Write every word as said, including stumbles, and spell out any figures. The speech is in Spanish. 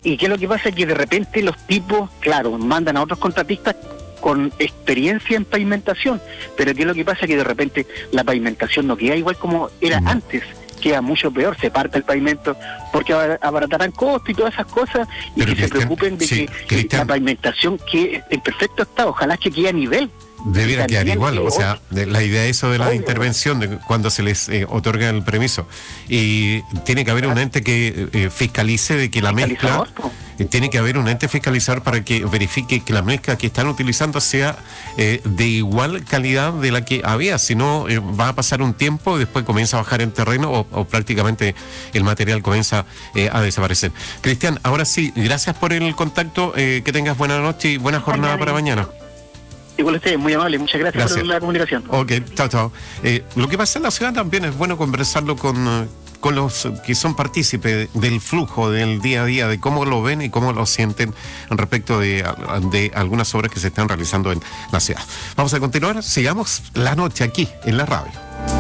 y qué es lo que pasa, que de repente los tipos, claro, mandan a otros contratistas con experiencia en pavimentación, pero qué es lo que pasa, que de repente la pavimentación no queda igual como era uh-huh. antes, queda mucho peor, se parte el pavimento porque abaratarán costos y todas esas cosas, y pero que se preocupen de sí, que Cristian, la pavimentación quede en perfecto estado, ojalá que quede a nivel. Debiera quedar igual, o sea, de, la idea es eso de la intervención, de cuando se les eh, otorga el permiso. Y tiene que haber un ente que eh, fiscalice de que la mezcla, eh, tiene que haber un ente fiscalizador para que verifique que la mezcla que están utilizando sea eh, de igual calidad de la que había, si no eh, va a pasar un tiempo y después comienza a bajar en terreno o, o prácticamente el material comienza eh, a desaparecer. Cristian, ahora sí, gracias por el contacto, eh, que tengas buena noche y buena jornada mañana, para mañana. Igual usted, muy amable, muchas gracias, gracias. por la comunicación. Ok, chao, chao. Eh, lo que pasa en la ciudad también es bueno conversarlo con, con los que son partícipes del flujo del día a día, de cómo lo ven y cómo lo sienten respecto de, de algunas obras que se están realizando en la ciudad. Vamos a continuar, sigamos la noche aquí en la radio.